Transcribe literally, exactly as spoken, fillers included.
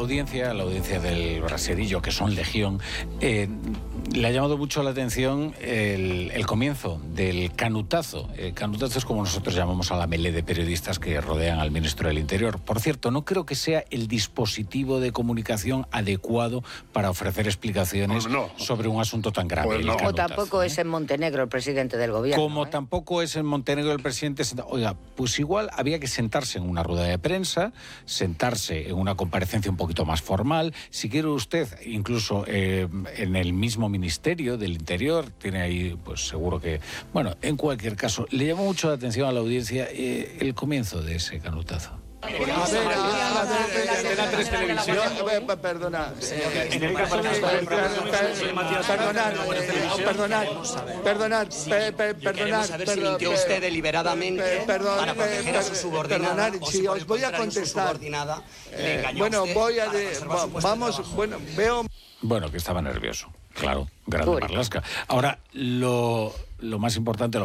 audiencia, a la audiencia del Braserillo, que son legión, eh, le ha llamado mucho la atención el, el comienzo del canutazo. El canutazo es como nosotros llamamos a la melé de periodistas que rodean al ministro del Interior. Por cierto, no creo que sea el dispositivo de comunicación adecuado para ofrecer explicaciones no. sobre un asunto tan grave. Pues no. Como tampoco ¿eh? es en Montenegro el presidente del gobierno. Como ¿eh? tampoco es en Montenegro el presidente. Oiga, pues igual había que sentarse en una rueda de prensa, sentarse en una comparecencia un poquito más formal. Si quiere usted, incluso eh, en el mismo Ministerio del Interior, tiene ahí, pues seguro que... Bueno, en cualquier caso, le llamó mucho la atención a la audiencia eh, el comienzo de ese canutazo. A ver, a ver, Antena tres Televisión. Perdona. Perdonad, perdonad, perdonad, Queremos saber si mintió usted deliberadamente para proteger a su subordinada o si os voy a contestar. Bueno, voy a... Vamos, bueno, veo... Bueno, que estaba nervioso, claro, grande Marlaska. Ahora, lo, lo más importante... Lo